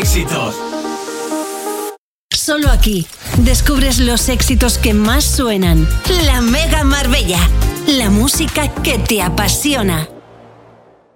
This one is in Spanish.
éxitos. Solo aquí descubres los éxitos que más suenan. La Mega Marbella, la música que te apasiona.